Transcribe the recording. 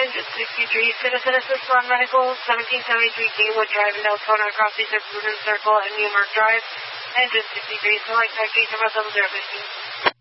Engine 63, Citizen Assist on Medical, 1773 Kingwood Drive in Deltona, across the Suburban Circle and Newmark Drive. Engine 63, select taxi to my 0015.